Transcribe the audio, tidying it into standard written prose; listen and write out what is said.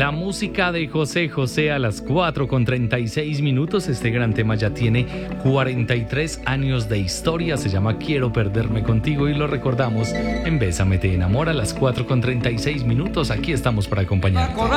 La música de José José a las 4:36. Este gran tema ya tiene 43 años de historia. Se llama Quiero perderme contigo y lo recordamos en Bésame te enamora a las 4:36. Aquí estamos para acompañarte.